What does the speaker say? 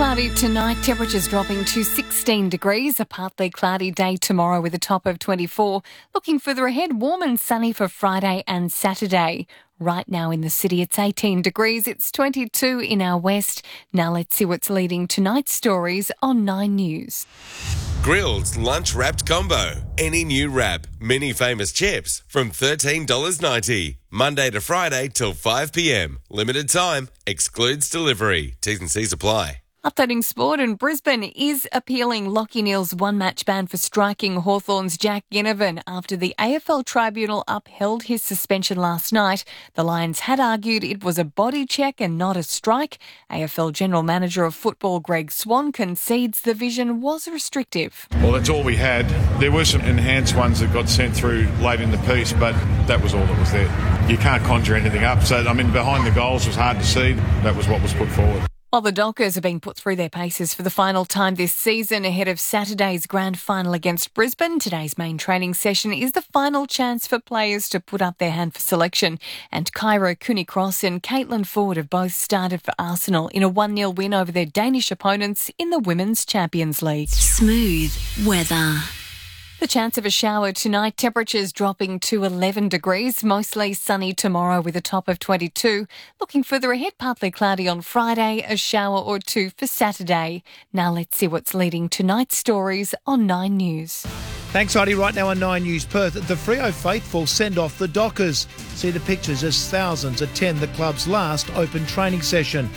Cloudy tonight, temperatures dropping to 16 degrees. A partly cloudy day tomorrow with a top of 24. Looking further ahead, warm and sunny for Friday and Saturday. Right now in the city, it's 18 degrees. It's 22 in our west. Now let's see what's leading tonight's stories on 9 News. Grilled lunch wrapped combo. Any new wrap. Many famous chips from $13.90. Monday to Friday till 5 p.m. Limited time. Excludes delivery. T's and C's apply. Updating sport, and Brisbane is appealing Lachie Neale's one-match ban for striking Hawthorn's Jack Ginnivan after the AFL Tribunal upheld his suspension last night. The Lions had argued it was a body check and not a strike. AFL General Manager of Football Greg Swan concedes the vision was restrictive. Well, that's all we had. There were some enhanced ones that got sent through late in the piece, but that was all that was there. You can't conjure anything up. So, behind the goals was hard to see. That was what was put forward. While the Dockers are being put through their paces for the final time this season ahead of Saturday's grand final against Brisbane, today's main training session is the final chance for players to put up their hand for selection. And Kyra Cooney-Cross and Caitlin Ford have both started for Arsenal in a 1-0 win over their Danish opponents in the Women's Champions League. Smooth weather. The chance of a shower tonight, temperatures dropping to 11 degrees, mostly sunny tomorrow with a top of 22. Looking further ahead, partly cloudy on Friday, a shower or two for Saturday. Now let's see what's leading tonight's stories on 9 News. Thanks, Heidi. Right now on 9 News Perth, the Freo faithful send off the Dockers. See the pictures as thousands attend the club's last open training session.